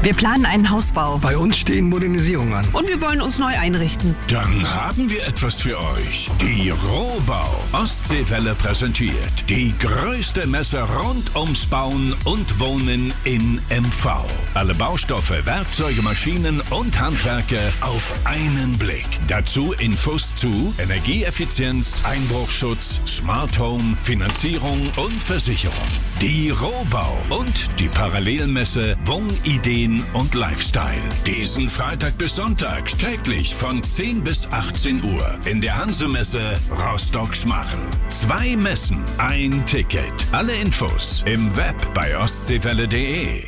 Wir planen einen Hausbau. Bei uns stehen Modernisierungen an. Und wir wollen uns neu einrichten. Dann haben wir etwas für euch. Die Rohbau. Ostseewelle präsentiert die größte Messe rund ums Bauen und Wohnen in MV. Alle Baustoffe, Werkzeuge, Maschinen und Handwerker auf einen Blick. Dazu Infos zu Energieeffizienz, Einbruchschutz, Smart Home, Finanzierung und Versicherung. Die Rohbau und die Parallelmesse Wohnideen und Lifestyle. Diesen Freitag bis Sonntag täglich von 10 bis 18 Uhr in der Hansemesse Rostock-Schmarrn. 2 Messen, ein Ticket. Alle Infos im Web bei ostseewelle.de.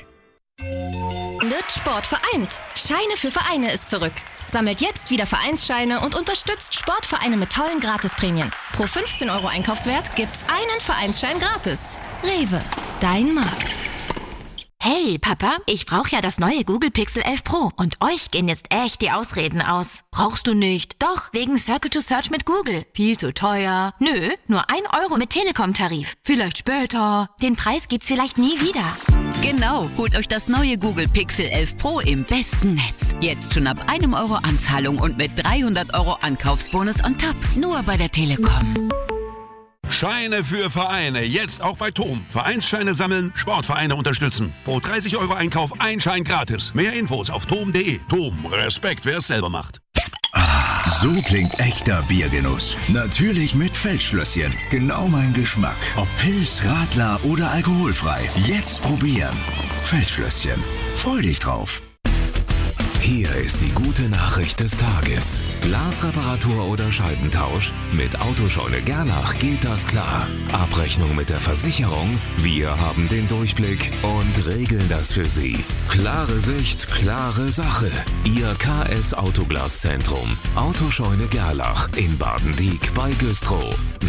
Sport vereint. Scheine für Vereine ist zurück. Sammelt jetzt wieder Vereinsscheine und unterstützt Sportvereine mit tollen Gratisprämien. Pro 15 € Einkaufswert gibt's einen Vereinsschein gratis. Rewe, dein Markt. Hey, Papa, ich brauche ja das neue Google Pixel 11 Pro und euch gehen jetzt echt die Ausreden aus. Brauchst du nicht? Doch, wegen Circle to Search mit Google. Viel zu teuer. Nö, nur 1 € mit Telekom-Tarif. Vielleicht später. Den Preis gibt's vielleicht nie wieder. Genau, holt euch das neue Google Pixel 11 Pro im besten Netz. Jetzt schon ab 1 € Anzahlung und mit 300 € Ankaufsbonus on top. Nur bei der Telekom. Scheine für Vereine, jetzt auch bei TOM. Vereinsscheine sammeln, Sportvereine unterstützen. Pro 30 € Einkauf ein Schein gratis. Mehr Infos auf tom.de. TOM, Respekt, wer es selber macht. So klingt echter Biergenuss. Natürlich mit Feldschlösschen. Genau mein Geschmack. Ob Pils, Radler oder alkoholfrei. Jetzt probieren. Feldschlösschen. Freu dich drauf. Hier ist die gute Nachricht des Tages. Glasreparatur oder Scheibentausch? Mit Autoscheune Gerlach geht das klar. Abrechnung mit der Versicherung? Wir haben den Durchblick und regeln das für Sie. Klare Sicht, klare Sache. Ihr KS Autoglaszentrum. Autoscheune Gerlach in Baden-Dieck bei Güstrow.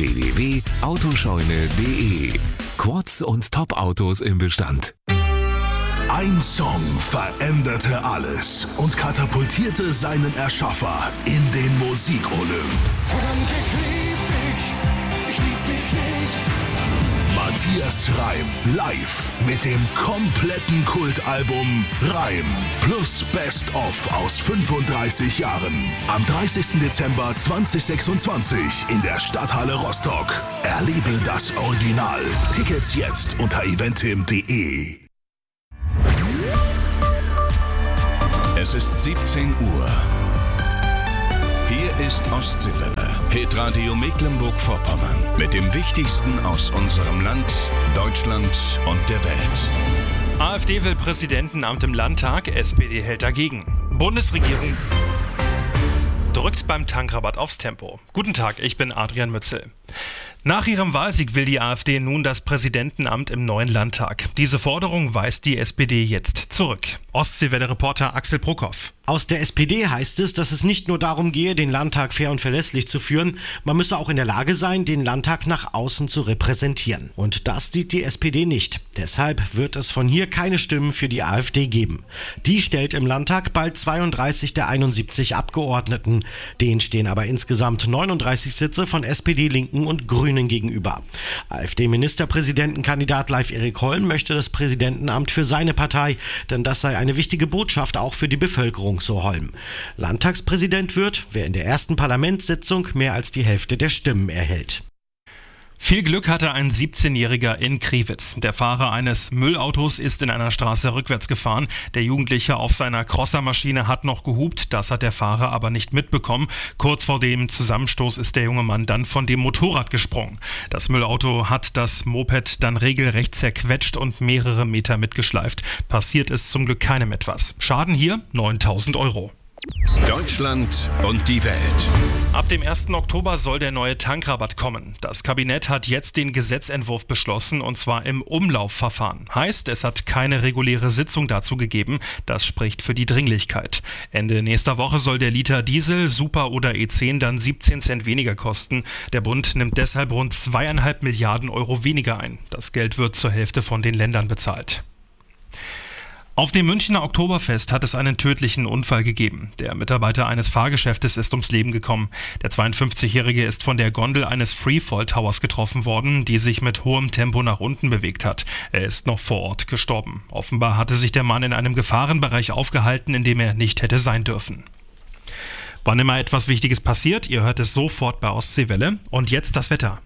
www.autoscheune.de. Quads und Top-Autos im Bestand. Ein Song veränderte alles und katapultierte seinen Erschaffer in den Musikolymp. Verdammt, ich lieb dich nicht. Matthias Reim live mit dem kompletten Kultalbum Reim plus Best of aus 35 Jahren. Am 30. Dezember 2026 in der Stadthalle Rostock. Erlebe das Original. Tickets jetzt unter eventim.de. Es ist 17 Uhr. Hier ist Ostseewelle, Hitradio Mecklenburg-Vorpommern mit dem Wichtigsten aus unserem Land, Deutschland und der Welt. AfD will Präsidentenamt im Landtag, SPD hält dagegen. Bundesregierung drückt beim Tankrabatt aufs Tempo. Guten Tag, ich bin Adrian Mützel. Nach ihrem Wahlsieg will die AfD nun das Präsidentenamt im neuen Landtag. Diese Forderung weist die SPD jetzt zurück. Ostseewelle-Reporter Axel Brockhoff. Aus der SPD heißt es, dass es nicht nur darum gehe, den Landtag fair und verlässlich zu führen, man müsse auch in der Lage sein, den Landtag nach außen zu repräsentieren. Und das sieht die SPD nicht. Deshalb wird es von hier keine Stimmen für die AfD geben. Die stellt im Landtag bald 32 der 71 Abgeordneten. Denen stehen aber insgesamt 39 Sitze von SPD, Linken und Grünen gegenüber. AfD-Ministerpräsidentenkandidat Leif-Erik Holm möchte das Präsidentenamt für seine Partei, denn das sei eine wichtige Botschaft auch für die Bevölkerung, so Holm. Landtagspräsident wird, wer in der ersten Parlamentssitzung mehr als die Hälfte der Stimmen erhält. Viel Glück hatte ein 17-Jähriger in Kriwitz. Der Fahrer eines Müllautos ist in einer Straße rückwärts gefahren. Der Jugendliche auf seiner Crossermaschine hat noch gehupt, das hat der Fahrer aber nicht mitbekommen. Kurz vor dem Zusammenstoß ist der junge Mann dann von dem Motorrad gesprungen. Das Müllauto hat das Moped dann regelrecht zerquetscht und mehrere Meter mitgeschleift. Passiert ist zum Glück keinem etwas. Schaden hier 9.000 €. Deutschland und die Welt. Ab dem 1. Oktober soll der neue Tankrabatt kommen. Das Kabinett hat jetzt den Gesetzentwurf beschlossen, und zwar im Umlaufverfahren. Heißt, es hat keine reguläre Sitzung dazu gegeben. Das spricht für die Dringlichkeit. Ende nächster Woche soll der Liter Diesel, Super oder E10 dann 17 Cent weniger kosten. Der Bund nimmt deshalb rund 2,5 Milliarden € weniger ein. Das Geld wird zur Hälfte von den Ländern bezahlt. Auf dem Münchner Oktoberfest hat es einen tödlichen Unfall gegeben. Der Mitarbeiter eines Fahrgeschäftes ist ums Leben gekommen. Der 52-Jährige ist von der Gondel eines Freefall Towers getroffen worden, die sich mit hohem Tempo nach unten bewegt hat. Er ist noch vor Ort gestorben. Offenbar hatte sich der Mann in einem Gefahrenbereich aufgehalten, in dem er nicht hätte sein dürfen. Wann immer etwas Wichtiges passiert, ihr hört es sofort bei Ostseewelle. Und jetzt das Wetter.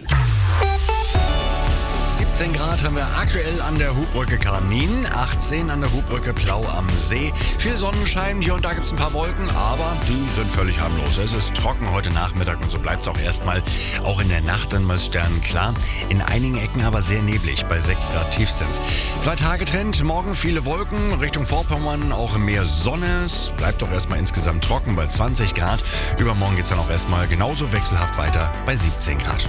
17 Grad haben wir aktuell an der Hubbrücke Karnin, 18 an der Hubbrücke Plau am See. Viel Sonnenschein, hier und da gibt es ein paar Wolken, aber die sind völlig harmlos. Es ist trocken heute Nachmittag und so bleibt es auch erstmal. Auch in der Nacht dann mal sternenklar. In einigen Ecken aber sehr neblig, bei 6 Grad tiefstens. 2 Tage Trend, morgen viele Wolken, Richtung Vorpommern auch mehr Sonne. Es bleibt doch erstmal insgesamt trocken bei 20 Grad. Übermorgen geht es dann auch erstmal genauso wechselhaft weiter bei 17 Grad.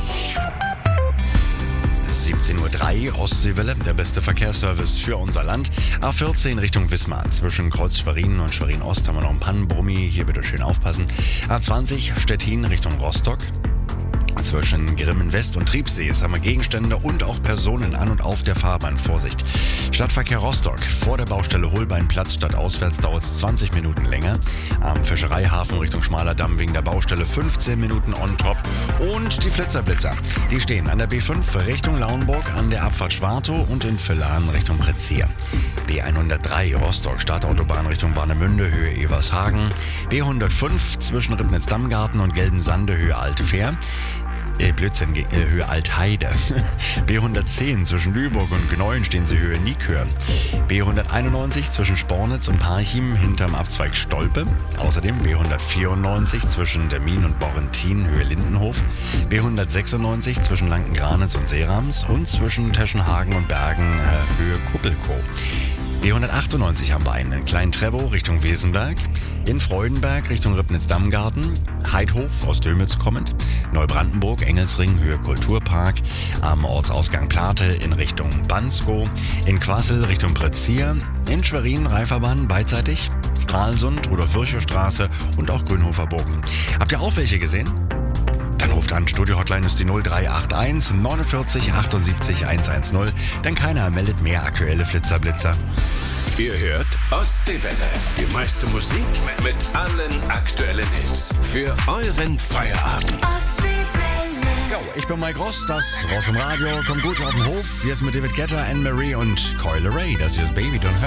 17:03 Uhr, Ostseewelle, der beste Verkehrsservice für unser Land. A14 Richtung Wismar. Zwischen Kreuz Schwerin und Schwerin Ost haben wir noch einen Pannenbrummi. Hier bitte schön aufpassen. A20 Stettin Richtung Rostock. Zwischen Grimmen West und Triebsees haben wir Gegenstände und auch Personen an und auf der Fahrbahn. Vorsicht. Stadtverkehr Rostock. Vor der Baustelle Holbeinplatz stadtauswärts dauert es 20 Minuten länger. Am Fischereihafen Richtung Schmalerdamm wegen der Baustelle 15 Minuten on top. Und die Flitzerblitzer. Die stehen an der B5 Richtung Lauenburg, an der Abfahrt Schwartow und in Villahn Richtung Prezier. B103 Rostock Stadtautobahn Richtung Warnemünde, Höhe Evershagen. B105 zwischen Ribnitz-Dammgarten und Gelbensande, Höhe Altfähr. Höhe Altheide. B110 zwischen Lübeck und Gneuen stehen sie Höhe Niekör. B191 zwischen Spornitz und Parchim hinterm Abzweig Stolpe. Außerdem B194 zwischen Dermin und Borrentin Höhe Lindenhof. B196 zwischen Lanken-Granitz und Seerams und zwischen Teschenhagen und Bergen Höhe Kuppelkow. B198 haben wir einen kleinen Trebo Richtung Wesenberg, in Freudenberg Richtung Ribnitz-Dammgarten, Heidhof aus Dömitz kommend, Neubrandenburg, Engelsring, Höhe Kulturpark, am Ortsausgang Plate in Richtung Bansko, in Quassel Richtung Prezier, in Schwerin, Reiferbahn beidseitig, Stralsund, Rudolf-Virchow-Straße und auch Grünhofer-Bogen. Habt ihr auch welche gesehen? Dann ruft an, Studio-Hotline ist die 0381 49 78 110, denn keiner meldet mehr aktuelle Flitzer-Blitzer. Ihr hört Ostseewelle, die meiste Musik mit allen aktuellen Hits für euren Feierabend. Jo, ich bin Mike Ross, das Ross im Radio, kommt gut auf den Hof, jetzt mit David Guetta, Anne-Marie und Coil Ray, das hier ist Baby Don't Hurt.